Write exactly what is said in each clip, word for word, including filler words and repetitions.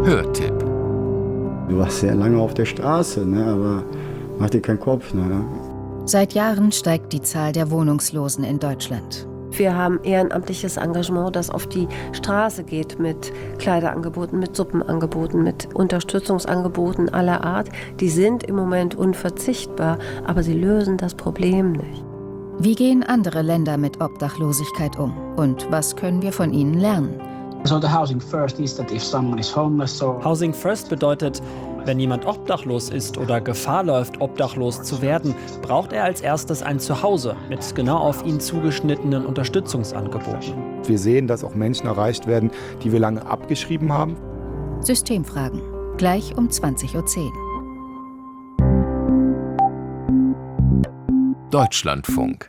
Hörtipp. Du warst sehr lange auf der Straße, ne, aber mach dir keinen Kopf. Ne? Seit Jahren steigt die Zahl der Wohnungslosen in Deutschland. Wir haben ehrenamtliches Engagement, das auf die Straße geht mit Kleiderangeboten, mit Suppenangeboten, mit Unterstützungsangeboten aller Art. Die sind im Moment unverzichtbar, aber sie lösen das Problem nicht. Wie gehen andere Länder mit Obdachlosigkeit um? Und was können wir von ihnen lernen? Housing First bedeutet, wenn jemand obdachlos ist oder Gefahr läuft, obdachlos zu werden, braucht er als erstes ein Zuhause mit genau auf ihn zugeschnittenen Unterstützungsangeboten. Wir sehen, dass auch Menschen erreicht werden, die wir lange abgeschrieben haben. Systemfragen, gleich um zwanzig Uhr zehn. Deutschlandfunk.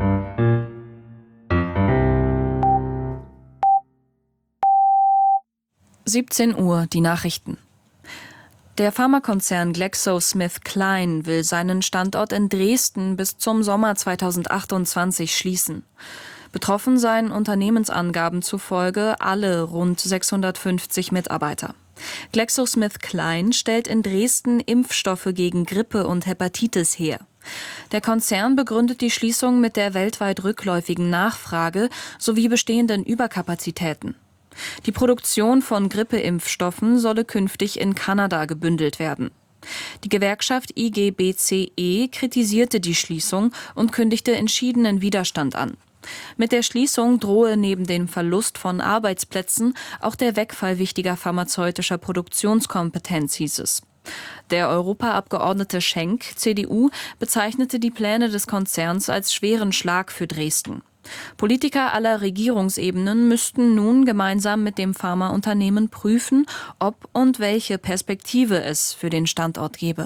siebzehn Uhr, die Nachrichten. Der Pharmakonzern GlaxoSmithKline will seinen Standort in Dresden bis zum Sommer zweitausendachtundzwanzig schließen. Betroffen seien Unternehmensangaben zufolge alle rund sechshundertfünfzig Mitarbeiter. GlaxoSmithKline stellt in Dresden Impfstoffe gegen Grippe und Hepatitis her. Der Konzern begründet die Schließung mit der weltweit rückläufigen Nachfrage sowie bestehenden Überkapazitäten. Die Produktion von Grippeimpfstoffen solle künftig in Kanada gebündelt werden. Die Gewerkschaft I G B C E kritisierte die Schließung und kündigte entschiedenen Widerstand an. Mit der Schließung drohe neben dem Verlust von Arbeitsplätzen auch der Wegfall wichtiger pharmazeutischer Produktionskompetenz, hieß es. Der Europaabgeordnete Schenk, C D U, bezeichnete die Pläne des Konzerns als schweren Schlag für Dresden. Politiker aller Regierungsebenen müssten nun gemeinsam mit dem Pharmaunternehmen prüfen, ob und welche Perspektive es für den Standort gebe.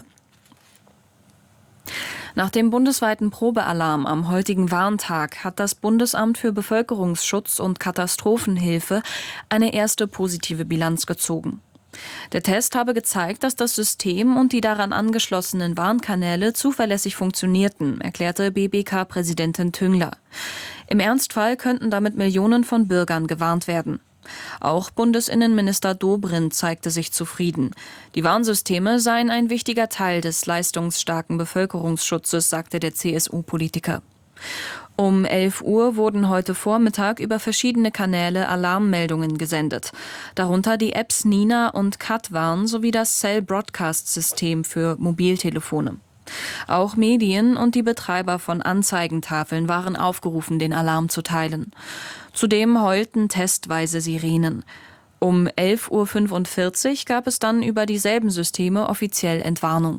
Nach dem bundesweiten Probealarm am heutigen Warntag hat das Bundesamt für Bevölkerungsschutz und Katastrophenhilfe eine erste positive Bilanz gezogen. Der Test habe gezeigt, dass das System und die daran angeschlossenen Warnkanäle zuverlässig funktionierten, erklärte B B K-Präsidentin Tüngler. Im Ernstfall könnten damit Millionen von Bürgern gewarnt werden. Auch Bundesinnenminister Dobrindt zeigte sich zufrieden. Die Warnsysteme seien ein wichtiger Teil des leistungsstarken Bevölkerungsschutzes, sagte der C S U-Politiker. Um elf Uhr wurden heute Vormittag über verschiedene Kanäle Alarmmeldungen gesendet. Darunter die Apps Nina und Katwarn sowie das Cell Broadcast System für Mobiltelefone. Auch Medien und die Betreiber von Anzeigentafeln waren aufgerufen, den Alarm zu teilen. Zudem heulten testweise Sirenen. Um elf Uhr fünfundvierzig gab es dann über dieselben Systeme offiziell Entwarnung.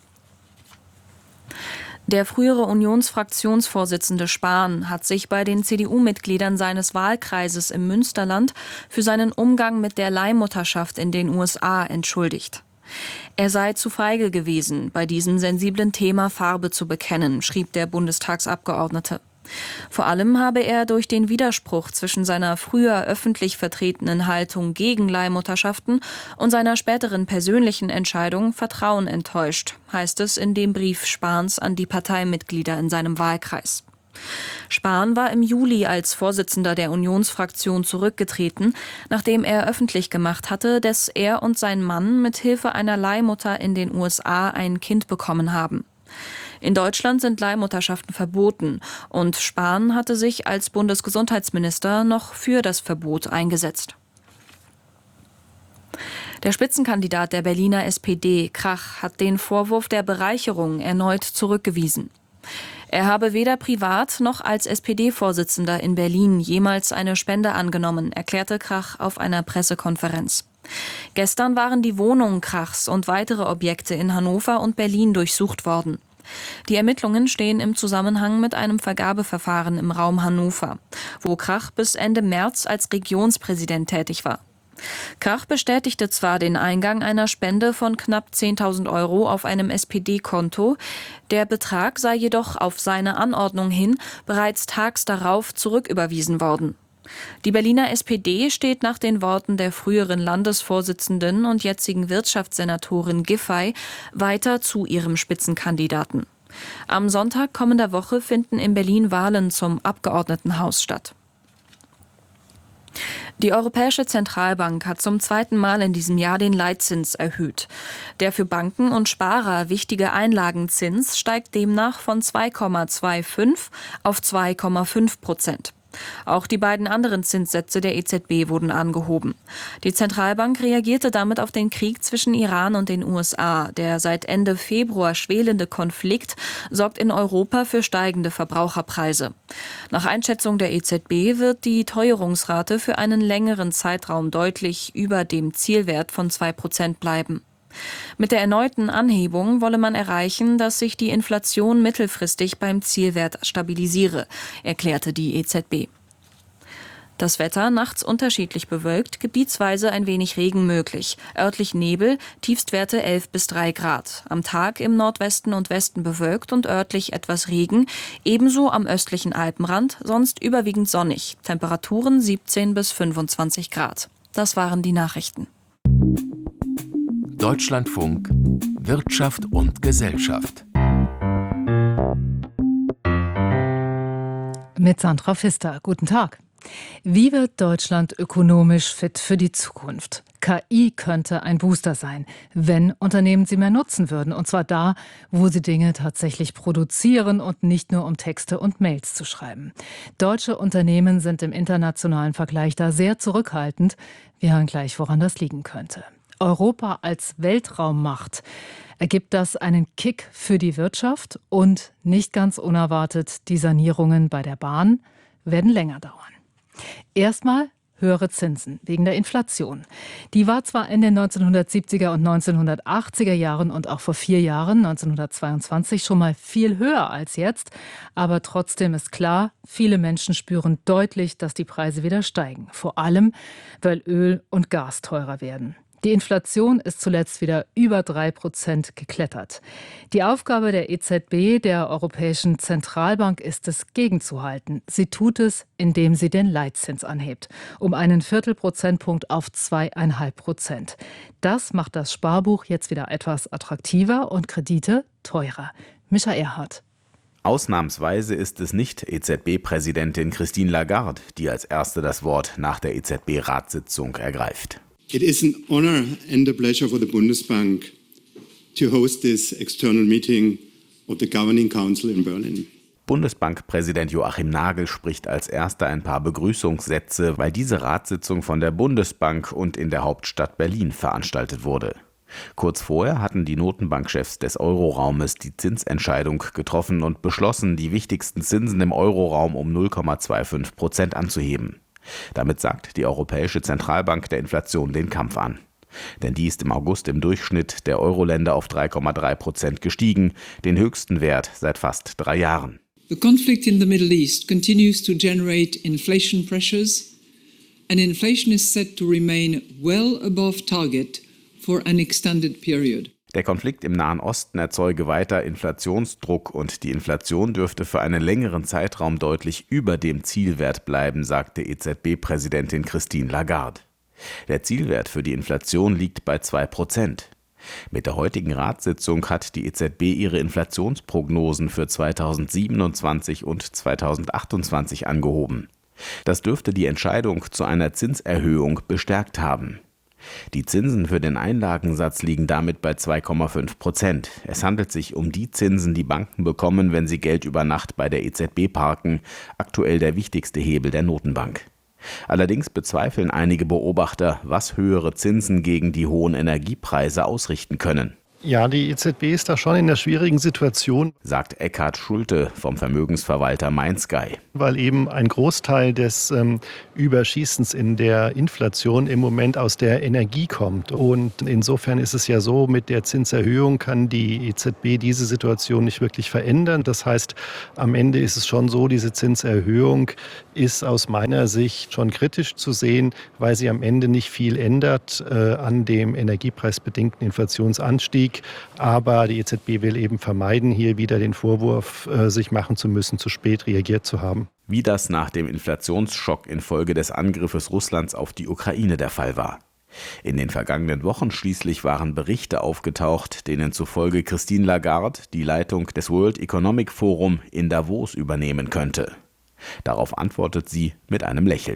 Der frühere Unionsfraktionsvorsitzende Spahn hat sich bei den C D U-Mitgliedern seines Wahlkreises im Münsterland für seinen Umgang mit der Leihmutterschaft in den U S A entschuldigt. Er sei zu feige gewesen, bei diesem sensiblen Thema Farbe zu bekennen, schrieb der Bundestagsabgeordnete. Vor allem habe er durch den Widerspruch zwischen seiner früher öffentlich vertretenen Haltung gegen Leihmutterschaften und seiner späteren persönlichen Entscheidung Vertrauen enttäuscht, heißt es in dem Brief Spahns an die Parteimitglieder in seinem Wahlkreis. Spahn war im Juli als Vorsitzender der Unionsfraktion zurückgetreten, nachdem er öffentlich gemacht hatte, dass er und sein Mann mit Hilfe einer Leihmutter in den U S A ein Kind bekommen haben. In Deutschland sind Leihmutterschaften verboten und Spahn hatte sich als Bundesgesundheitsminister noch für das Verbot eingesetzt. Der Spitzenkandidat der Berliner S P D, Krach, hat den Vorwurf der Bereicherung erneut zurückgewiesen. Er habe weder privat noch als S P D-Vorsitzender in Berlin jemals eine Spende angenommen, erklärte Krach auf einer Pressekonferenz. Gestern waren die Wohnungen Krachs und weitere Objekte in Hannover und Berlin durchsucht worden. Die Ermittlungen stehen im Zusammenhang mit einem Vergabeverfahren im Raum Hannover, wo Krach bis Ende März als Regionspräsident tätig war. Krach bestätigte zwar den Eingang einer Spende von knapp zehntausend Euro auf einem S P D-Konto, der Betrag sei jedoch auf seine Anordnung hin bereits tags darauf zurücküberwiesen worden. Die Berliner S P D steht nach den Worten der früheren Landesvorsitzenden und jetzigen Wirtschaftssenatorin Giffey weiter zu ihrem Spitzenkandidaten. Am Sonntag kommender Woche finden in Berlin Wahlen zum Abgeordnetenhaus statt. Die Europäische Zentralbank hat zum zweiten Mal in diesem Jahr den Leitzins erhöht. Der für Banken und Sparer wichtige Einlagenzins steigt demnach von zwei Komma fünfundzwanzig auf zwei Komma fünf Prozent. Auch die beiden anderen Zinssätze der E Z B wurden angehoben. Die Zentralbank reagierte damit auf den Krieg zwischen Iran und den U S A. Der seit Ende Februar schwelende Konflikt sorgt in Europa für steigende Verbraucherpreise. Nach Einschätzung der E Z B wird die Teuerungsrate für einen längeren Zeitraum deutlich über dem Zielwert von zwei Prozent bleiben. Mit der erneuten Anhebung wolle man erreichen, dass sich die Inflation mittelfristig beim Zielwert stabilisiere, erklärte die E Z B. Das Wetter nachts unterschiedlich bewölkt, gebietsweise ein wenig Regen möglich. Örtlich Nebel, Tiefstwerte elf bis drei Grad. Am Tag im Nordwesten und Westen bewölkt und örtlich etwas Regen. Ebenso am östlichen Alpenrand, sonst überwiegend sonnig. Temperaturen siebzehn bis fünfundzwanzig Grad. Das waren die Nachrichten. Deutschlandfunk Wirtschaft und Gesellschaft. Mit Sandra Pfister. Guten Tag. Wie wird Deutschland ökonomisch fit für die Zukunft? K I könnte ein Booster sein, wenn Unternehmen sie mehr nutzen würden. Und zwar da, wo sie Dinge tatsächlich produzieren und nicht nur um Texte und Mails zu schreiben. Deutsche Unternehmen sind im internationalen Vergleich da sehr zurückhaltend. Wir hören gleich, woran das liegen könnte. Europa als Weltraummacht. Ergibt das einen Kick für die Wirtschaft? Und nicht ganz unerwartet, die Sanierungen bei der Bahn werden länger dauern. Erstmal höhere Zinsen wegen der Inflation. Die war zwar in den neunzehnhundertsiebziger und neunzehnhundertachtziger Jahren und auch vor vier Jahren, neunzehnhundertzweiundzwanzig, schon mal viel höher als jetzt. Aber trotzdem ist klar, viele Menschen spüren deutlich, dass die Preise wieder steigen. Vor allem, weil Öl und Gas teurer werden. Die Inflation ist zuletzt wieder über drei Prozent geklettert. Die Aufgabe der E Z B, der Europäischen Zentralbank, ist es, gegenzuhalten. Sie tut es, indem sie den Leitzins anhebt, um einen Viertelprozentpunkt auf zwei Komma fünf Prozent. Das macht das Sparbuch jetzt wieder etwas attraktiver und Kredite teurer. Mischa Erhardt. Ausnahmsweise ist es nicht E Z B-Präsidentin Christine Lagarde, die als erste das Wort nach der E Z B-Ratssitzung ergreift. It is an honor and a pleasure for the Bundesbank to host this external meeting of the Governing Council in Berlin. Bundesbankpräsident Joachim Nagel spricht als erster ein paar Begrüßungssätze, weil diese Ratssitzung von der Bundesbank und in der Hauptstadt Berlin veranstaltet wurde. Kurz vorher hatten die Notenbankchefs des Euroraumes die Zinsentscheidung getroffen und beschlossen, die wichtigsten Zinsen im Euroraum um null Komma fünfundzwanzig Prozent anzuheben. Damit sagt die Europäische Zentralbank der Inflation den Kampf an. Denn die ist im August im Durchschnitt der Euro-Länder auf drei Komma drei Prozent gestiegen, den höchsten Wert seit fast drei Jahren. The conflict in the Middle East continues to generate inflation pressures, and inflation is set to remain well above target for an extended period. Der Konflikt im Nahen Osten erzeuge weiter Inflationsdruck und die Inflation dürfte für einen längeren Zeitraum deutlich über dem Zielwert bleiben, sagte E Z B-Präsidentin Christine Lagarde. Der Zielwert für die Inflation liegt bei zwei Prozent. Mit der heutigen Ratssitzung hat die E Z B ihre Inflationsprognosen für zweitausendsiebenundzwanzig und zweitausendachtundzwanzig angehoben. Das dürfte die Entscheidung zu einer Zinserhöhung bestärkt haben. Die Zinsen für den Einlagensatz liegen damit bei zwei Komma fünf Prozent. Es handelt sich um die Zinsen, die Banken bekommen, wenn sie Geld über Nacht bei der E Z B parken, aktuell der wichtigste Hebel der Notenbank. Allerdings bezweifeln einige Beobachter, was höhere Zinsen gegen die hohen Energiepreise ausrichten können. Ja, die E Z B ist da schon in einer schwierigen Situation, sagt Eckhard Schulte vom Vermögensverwalter MindSky. Weil eben ein Großteil des ähm, Überschießens in der Inflation im Moment aus der Energie kommt. Und insofern ist es ja so, mit der Zinserhöhung kann die E Z B diese Situation nicht wirklich verändern. Das heißt, am Ende ist es schon so, diese Zinserhöhung ist aus meiner Sicht schon kritisch zu sehen, weil sie am Ende nicht viel ändert äh, an dem energiepreisbedingten Inflationsanstieg. Aber die E Z B will eben vermeiden, hier wieder den Vorwurf äh, sich machen zu müssen, zu spät reagiert zu haben. Wie das nach dem Inflationsschock infolge des Angriffes Russlands auf die Ukraine der Fall war. In den vergangenen Wochen schließlich waren Berichte aufgetaucht, denen zufolge Christine Lagarde die Leitung des World Economic Forum in Davos übernehmen könnte. Darauf antwortet sie mit einem Lächeln.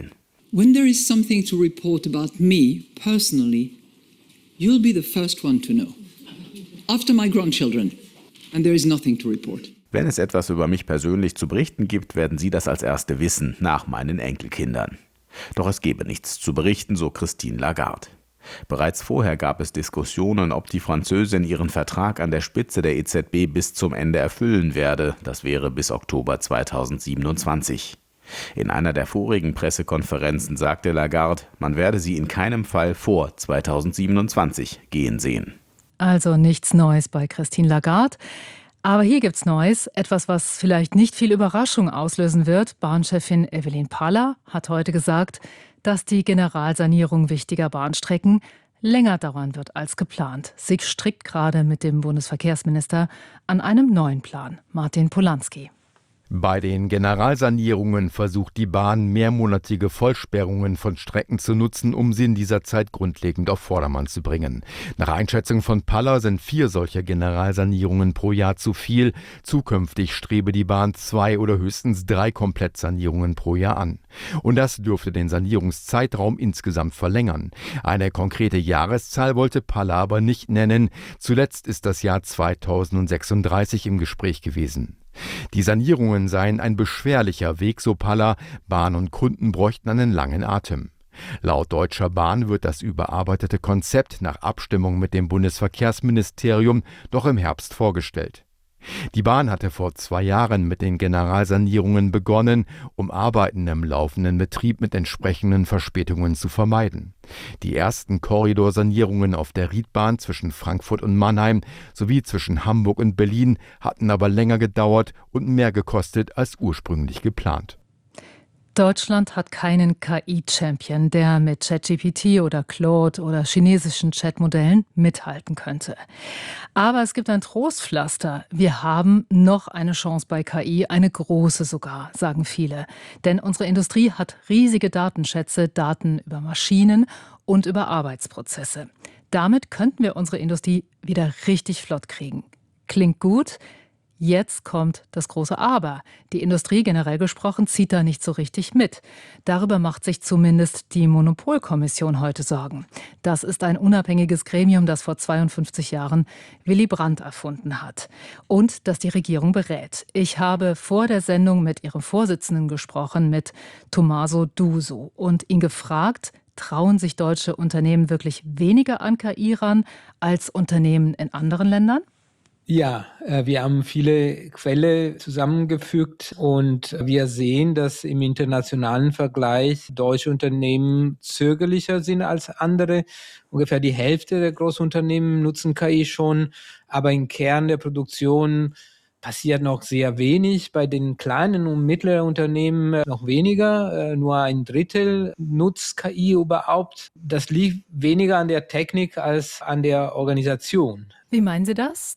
When there is something to report about me personally, you'll be the first one to know. After my grandchildren, and there is nothing to report. Wenn es etwas über mich persönlich zu berichten gibt, werden Sie das als Erste wissen, nach meinen Enkelkindern. Doch es gebe nichts zu berichten, so Christine Lagarde. Bereits vorher gab es Diskussionen, ob die Französin ihren Vertrag an der Spitze der E Z B bis zum Ende erfüllen werde. Das wäre bis Oktober zweitausendsiebenundzwanzig. In einer der vorigen Pressekonferenzen sagte Lagarde, man werde sie in keinem Fall vor zweitausendsiebenundzwanzig gehen sehen. Also nichts Neues bei Christine Lagarde. Aber hier gibt's Neues, etwas, was vielleicht nicht viel Überraschung auslösen wird. Bahnchefin Evelyn Paller hat heute gesagt, dass die Generalsanierung wichtiger Bahnstrecken länger dauern wird als geplant. Sie strickt gerade mit dem Bundesverkehrsminister an einem neuen Plan. Martin Polanski. Bei den Generalsanierungen versucht die Bahn, mehrmonatige Vollsperrungen von Strecken zu nutzen, um sie in dieser Zeit grundlegend auf Vordermann zu bringen. Nach Einschätzung von Paller sind vier solcher Generalsanierungen pro Jahr zu viel. Zukünftig strebe die Bahn zwei oder höchstens drei Komplettsanierungen pro Jahr an. Und das dürfte den Sanierungszeitraum insgesamt verlängern. Eine konkrete Jahreszahl wollte Paller aber nicht nennen. Zuletzt ist das Jahr zweitausendsechsunddreißig im Gespräch gewesen. Die Sanierungen seien ein beschwerlicher Weg, so Paller. Bahn und Kunden bräuchten einen langen Atem. Laut Deutscher Bahn wird das überarbeitete Konzept nach Abstimmung mit dem Bundesverkehrsministerium noch im Herbst vorgestellt. Die Bahn hatte vor zwei Jahren mit den Generalsanierungen begonnen, um Arbeiten im laufenden Betrieb mit entsprechenden Verspätungen zu vermeiden. Die ersten Korridorsanierungen auf der Riedbahn zwischen Frankfurt und Mannheim sowie zwischen Hamburg und Berlin hatten aber länger gedauert und mehr gekostet als ursprünglich geplant. Deutschland hat keinen K I-Champion, der mit ChatGPT oder Claude oder chinesischen Chatmodellen mithalten könnte. Aber es gibt ein Trostpflaster. Wir haben noch eine Chance bei K I, eine große sogar, sagen viele. Denn unsere Industrie hat riesige Datenschätze, Daten über Maschinen und über Arbeitsprozesse. Damit könnten wir unsere Industrie wieder richtig flott kriegen. Klingt gut. Jetzt kommt das große Aber. Die Industrie, generell gesprochen, zieht da nicht so richtig mit. Darüber macht sich zumindest die Monopolkommission heute Sorgen. Das ist ein unabhängiges Gremium, das vor zweiundfünfzig Jahren Willy Brandt erfunden hat. Und das die Regierung berät. Ich habe vor der Sendung mit ihrem Vorsitzenden gesprochen, mit Tommaso Duso, und ihn gefragt, trauen sich deutsche Unternehmen wirklich weniger an K I ran als Unternehmen in anderen Ländern? Ja, wir haben viele Quellen zusammengefügt und wir sehen, dass im internationalen Vergleich deutsche Unternehmen zögerlicher sind als andere. Ungefähr die Hälfte der Großunternehmen nutzen K I schon, aber im Kern der Produktion passiert noch sehr wenig. Bei den kleinen und mittleren Unternehmen noch weniger. Nur ein Drittel nutzt K I überhaupt. Das liegt weniger an der Technik als an der Organisation. Wie meinen Sie das?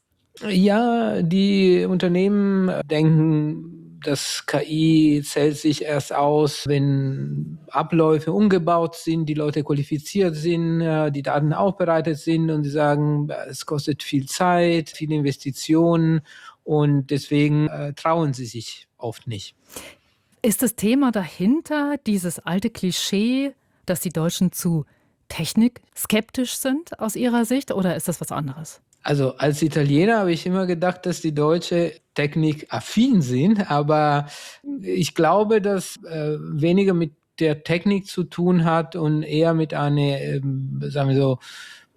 Ja, die Unternehmen denken, dass K I zählt sich erst aus, wenn Abläufe umgebaut sind, die Leute qualifiziert sind, die Daten aufbereitet sind und sie sagen, es kostet viel Zeit, viele Investitionen und deswegen äh, trauen sie sich oft nicht. Ist das Thema dahinter dieses alte Klischee, dass die Deutschen zu technikskeptisch sind aus Ihrer Sicht, oder ist das was anderes? Also als Italiener habe ich immer gedacht, dass die Deutsche technikaffin sind, aber ich glaube, dass äh, weniger mit der Technik zu tun hat und eher mit einer, äh, sagen wir so,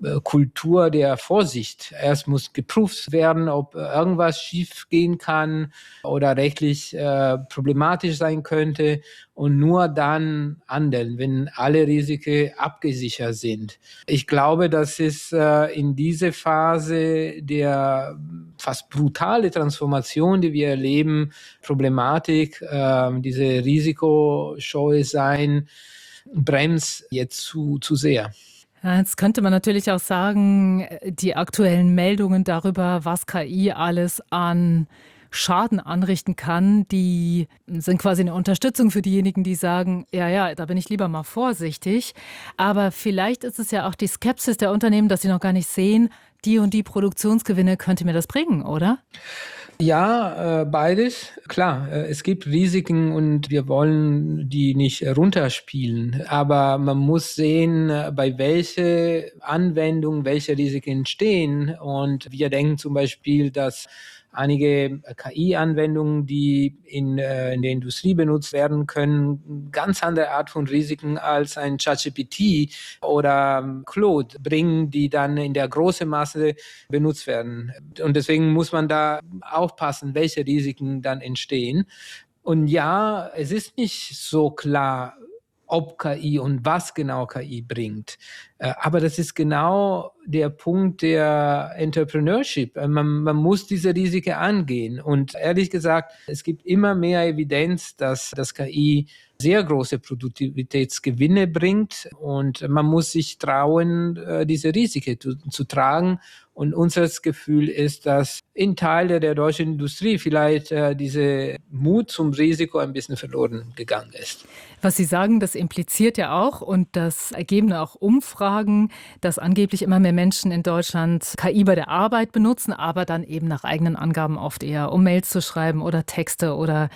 Kultur der Vorsicht. Erst muss geprüft werden, ob irgendwas schief gehen kann oder rechtlich äh, problematisch sein könnte und nur dann handeln, wenn alle Risiken abgesichert sind. Ich glaube, das ist äh, in dieser Phase der fast brutale Transformation, die wir erleben, Problematik, äh, diese Risikoscheu sein, bremst jetzt zu, zu sehr. Ja, jetzt könnte man natürlich auch sagen, die aktuellen Meldungen darüber, was K I alles an Schaden anrichten kann, die sind quasi eine Unterstützung für diejenigen, die sagen, ja, ja, da bin ich lieber mal vorsichtig. Aber vielleicht ist es ja auch die Skepsis der Unternehmen, dass sie noch gar nicht sehen, die und die Produktionsgewinne könnte mir das bringen, oder? Ja, äh, beides. Klar, äh, es gibt Risiken und wir wollen die nicht runterspielen. Aber man muss sehen, äh, bei welcher Anwendung welche Risiken entstehen. Und wir denken zum Beispiel, dass einige K I-Anwendungen, die in, äh, in der Industrie benutzt werden können, ganz andere Art von Risiken als ein ChatGPT oder Claude bringen, die dann in der großen Masse benutzt werden. Und deswegen muss man da aufpassen, welche Risiken dann entstehen. Und ja, es ist nicht so klar, ob K I und was genau K I bringt. Aber das ist genau der Punkt der Entrepreneurship. Man, man muss diese Risiken angehen. Und ehrlich gesagt, es gibt immer mehr Evidenz, dass das K I sehr große Produktivitätsgewinne bringt. Und man muss sich trauen, diese Risiken zu, zu tragen. Und unser Gefühl ist, dass in Teilen der deutschen Industrie vielleicht äh, diese Mut zum Risiko ein bisschen verloren gegangen ist. Was Sie sagen, das impliziert ja auch, und das ergeben auch Umfragen, dass angeblich immer mehr Menschen in Deutschland K I bei der Arbeit benutzen, aber dann eben nach eigenen Angaben oft eher, um Mails zu schreiben oder Texte oder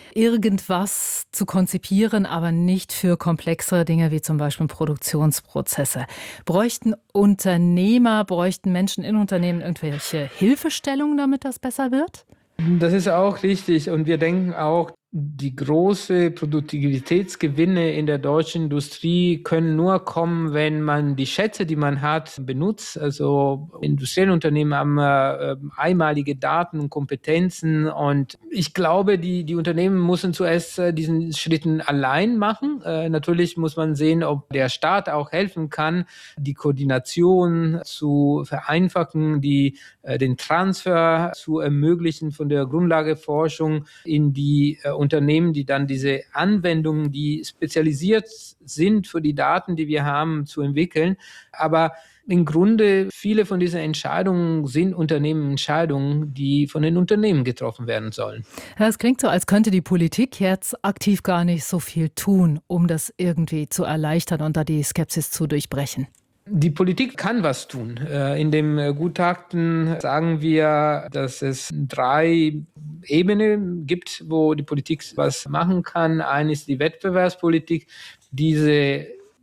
irgendwas zu konzipieren, aber nicht für komplexere Dinge wie zum Beispiel Produktionsprozesse. Bräuchten Unternehmer, bräuchten Menschen in Unternehmen irgendwelche Hilfestellungen, damit das besser wird? Das ist auch richtig. Und wir denken auch, die großen Produktivitätsgewinne in der deutschen Industrie können nur kommen, wenn man die Schätze, die man hat, benutzt. Also industrielle Unternehmen haben äh, einmalige Daten und Kompetenzen. Und ich glaube, die, die Unternehmen müssen zuerst äh, diesen Schritten allein machen. Äh, natürlich muss man sehen, ob der Staat auch helfen kann, die Koordination zu vereinfachen, die, äh, den Transfer zu ermöglichen von der Grundlageforschung in die äh, Unternehmen, die dann diese Anwendungen, die spezialisiert sind für die Daten, die wir haben, zu entwickeln. Aber im Grunde, viele von diesen Entscheidungen sind Unternehmensentscheidungen, die von den Unternehmen getroffen werden sollen. Ja, es klingt so, als könnte die Politik jetzt aktiv gar nicht so viel tun, um das irgendwie zu erleichtern und da die Skepsis zu durchbrechen. Die Politik kann was tun. In dem Gutachten sagen wir, dass es drei Ebenen gibt, wo die Politik was machen kann. Eine ist die Wettbewerbspolitik, diese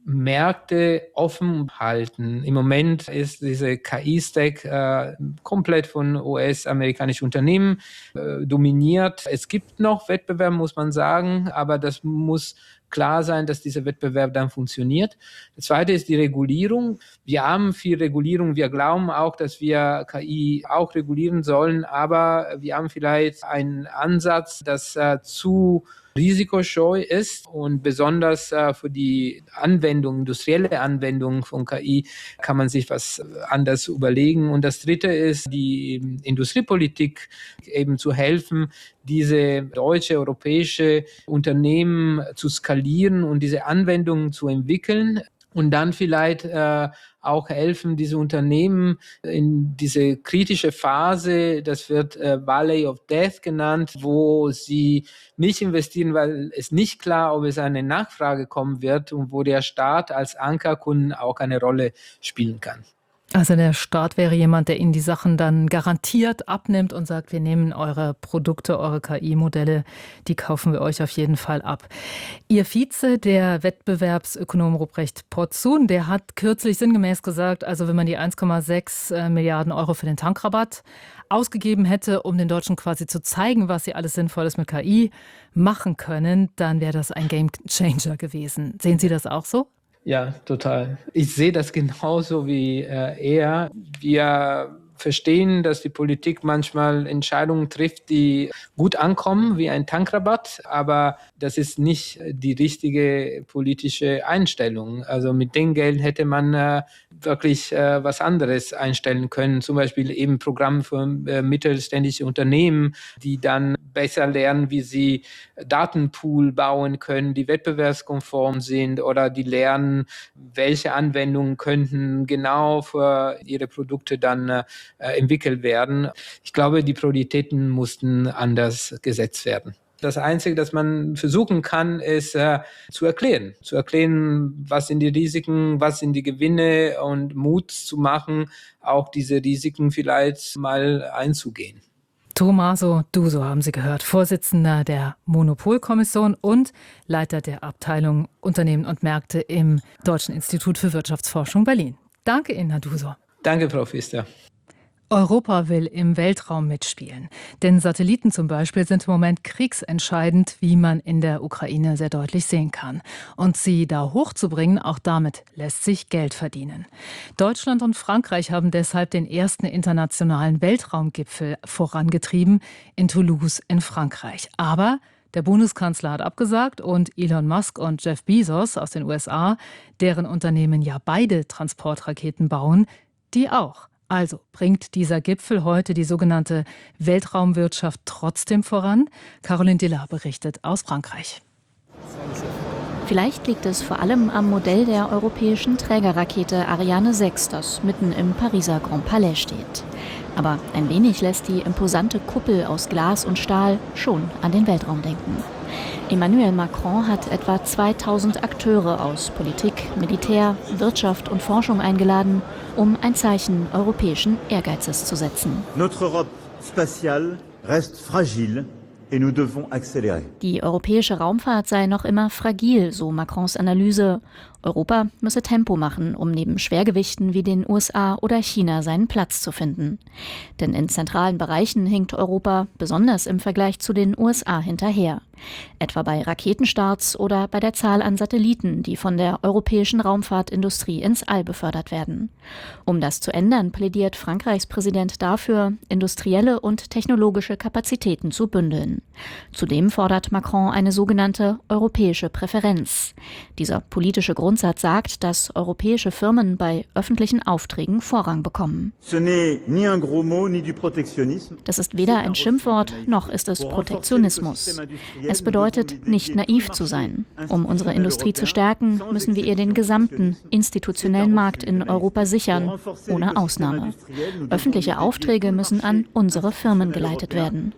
Märkte offen halten. Im Moment ist diese K I-Stack äh, komplett von U S-amerikanischen Unternehmen äh, dominiert. Es gibt noch Wettbewerb, muss man sagen, aber das muss klar sein, dass dieser Wettbewerb dann funktioniert. Das zweite ist die Regulierung. Wir haben viel Regulierung. Wir glauben auch, dass wir K I auch regulieren sollen, aber wir haben vielleicht einen Ansatz, das äh, zu risikoscheu ist und besonders äh, für die Anwendung, industrielle Anwendung von K I kann man sich was anders überlegen. Und das dritte ist die Industriepolitik, eben zu helfen, diese deutsche, europäische Unternehmen zu skalieren und diese Anwendungen zu entwickeln. Und dann vielleicht äh, auch helfen, diese Unternehmen in diese kritische Phase, das wird äh, Valley of Death genannt, wo sie nicht investieren, weil es nicht klar, ob es eine Nachfrage kommen wird und wo der Staat als Ankerkunden auch eine Rolle spielen kann. Also der Staat wäre jemand, der Ihnen die Sachen dann garantiert abnimmt und sagt, wir nehmen eure Produkte, eure K I-Modelle, die kaufen wir euch auf jeden Fall ab. Ihr Vize, der Wettbewerbsökonom Ruprecht Porzun, der hat kürzlich sinngemäß gesagt, also wenn man die eins Komma sechs Milliarden Euro für den Tankrabatt ausgegeben hätte, um den Deutschen quasi zu zeigen, was sie alles Sinnvolles mit K I machen können, dann wäre das ein Gamechanger gewesen. Sehen Sie das auch so? Ja, total. Ich sehe das genauso wie äh, er. Wir verstehen, dass die Politik manchmal Entscheidungen trifft, die gut ankommen, wie ein Tankrabatt, aber das ist nicht die richtige politische Einstellung. Also mit dem Geld hätte man äh, wirklich äh, was anderes einstellen können, zum Beispiel eben Programme für äh, mittelständische Unternehmen, die dann besser lernen, wie sie Datenpool bauen können, die wettbewerbskonform sind, oder die lernen, welche Anwendungen könnten genau für ihre Produkte dann äh, entwickelt werden. Ich glaube, die Prioritäten mussten anders gesetzt werden. Das Einzige, das man versuchen kann, ist äh, zu erklären. Zu erklären, was sind die Risiken, was sind die Gewinne, und Mut zu machen, auch diese Risiken vielleicht mal einzugehen. Tommaso Duso haben Sie gehört, Vorsitzender der Monopolkommission und Leiter der Abteilung Unternehmen und Märkte im Deutschen Institut für Wirtschaftsforschung Berlin. Danke Ihnen, Herr Duso. Danke, Frau Pfister. Europa will im Weltraum mitspielen. Denn Satelliten zum Beispiel sind im Moment kriegsentscheidend, wie man in der Ukraine sehr deutlich sehen kann. Und sie da hochzubringen, auch damit lässt sich Geld verdienen. Deutschland und Frankreich haben deshalb den ersten internationalen Weltraumgipfel vorangetrieben in Toulouse in Frankreich. Aber der Bundeskanzler hat abgesagt und Elon Musk und Jeff Bezos aus den U S A, deren Unternehmen ja beide Transportraketen bauen, die auch. Also bringt dieser Gipfel heute die sogenannte Weltraumwirtschaft trotzdem voran? Caroline Dillard berichtet aus Frankreich. Vielleicht liegt es vor allem am Modell der europäischen Trägerrakete Ariane sechs, das mitten im Pariser Grand Palais steht. Aber ein wenig lässt die imposante Kuppel aus Glas und Stahl schon an den Weltraum denken. Emmanuel Macron hat etwa zweitausend Akteure aus Politik, Militär, Wirtschaft und Forschung eingeladen, um ein Zeichen europäischen Ehrgeizes zu setzen. Notre Europe spatiale reste fragile. Die europäische Raumfahrt sei noch immer fragil, so Macrons Analyse. Europa müsse Tempo machen, um neben Schwergewichten wie den U S A oder China seinen Platz zu finden. Denn in zentralen Bereichen hinkt Europa, besonders im Vergleich zu den U S A, hinterher. Etwa bei Raketenstarts oder bei der Zahl an Satelliten, die von der europäischen Raumfahrtindustrie ins All befördert werden. Um das zu ändern, plädiert Frankreichs Präsident dafür, industrielle und technologische Kapazitäten zu bündeln. Zudem fordert Macron eine sogenannte europäische Präferenz. Dieser politische Grundsatz sagt, dass europäische Firmen bei öffentlichen Aufträgen Vorrang bekommen. Das ist weder ein Schimpfwort, noch ist es Protektionismus. Es bedeutet, nicht naiv zu sein. Um unsere Industrie zu stärken, müssen wir ihr den gesamten institutionellen Markt in Europa sichern, ohne Ausnahme. Öffentliche Aufträge müssen an unsere Firmen geleitet werden.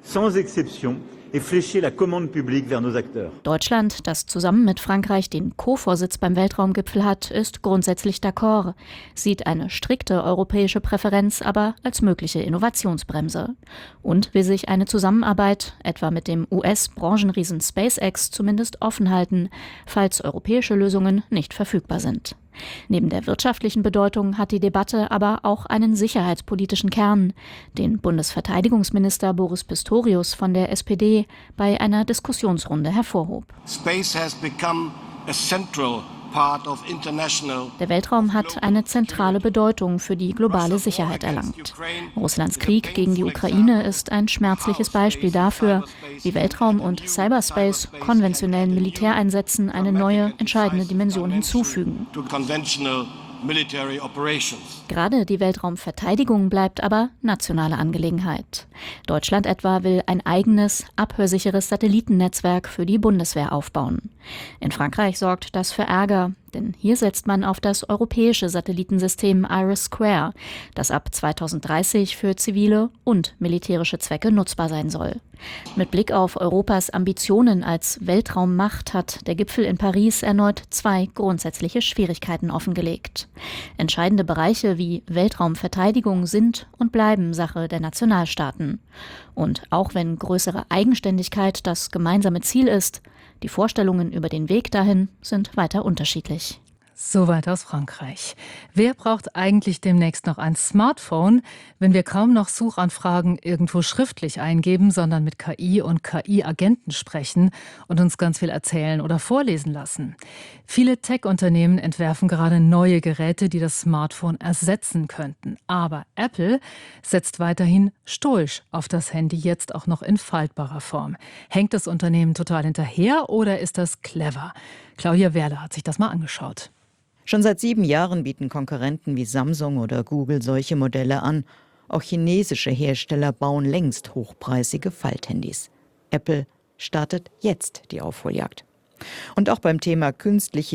Deutschland, das zusammen mit Frankreich den Co-Vorsitz beim Weltraumgipfel hat, ist grundsätzlich d'accord, sieht eine strikte europäische Präferenz aber als mögliche Innovationsbremse und will sich eine Zusammenarbeit, etwa mit dem U S-Branchenriesen SpaceX, zumindest offen halten, falls europäische Lösungen nicht verfügbar sind. Neben der wirtschaftlichen Bedeutung hat die Debatte aber auch einen sicherheitspolitischen Kern, den Bundesverteidigungsminister Boris Pistorius von der S P D bei einer Diskussionsrunde hervorhob. Space has become a central part of international. Der Weltraum hat eine zentrale Bedeutung für die globale Sicherheit erlangt. Russlands Krieg gegen die Ukraine ist ein schmerzliches Beispiel dafür, wie Weltraum und Cyberspace konventionellen Militäreinsätzen eine neue, entscheidende Dimension hinzufügen. Gerade die Weltraumverteidigung bleibt aber nationale Angelegenheit. Deutschland etwa will ein eigenes, abhörsicheres Satellitennetzwerk für die Bundeswehr aufbauen. In Frankreich sorgt das für Ärger, denn hier setzt man auf das europäische Satellitensystem IRIS-Square, das ab zweitausenddreißig für zivile und militärische Zwecke nutzbar sein soll. Mit Blick auf Europas Ambitionen als Weltraummacht hat der Gipfel in Paris erneut zwei grundsätzliche Schwierigkeiten offengelegt. Entscheidende Bereiche wie Weltraumverteidigung sind und bleiben Sache der Nationalstaaten. Und auch wenn größere Eigenständigkeit das gemeinsame Ziel ist, die Vorstellungen über den Weg dahin sind weiter unterschiedlich. Soweit aus Frankreich. Wer braucht eigentlich demnächst noch ein Smartphone, wenn wir kaum noch Suchanfragen irgendwo schriftlich eingeben, sondern mit K I und K I-Agenten sprechen und uns ganz viel erzählen oder vorlesen lassen? Viele Tech-Unternehmen entwerfen gerade neue Geräte, die das Smartphone ersetzen könnten. Aber Apple setzt weiterhin stoisch auf das Handy, jetzt auch noch in faltbarer Form. Hängt das Unternehmen total hinterher oder ist das clever? Claudia Werle hat sich das mal angeschaut. Schon seit sieben Jahren bieten Konkurrenten wie Samsung oder Google solche Modelle an. Auch chinesische Hersteller bauen längst hochpreisige Falthandys. Apple startet jetzt die Aufholjagd. Und auch beim Thema künstliche